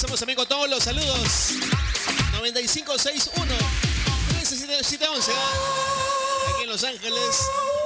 Pasamos también con todos los saludos. 9561 137711, aquí en Los Ángeles.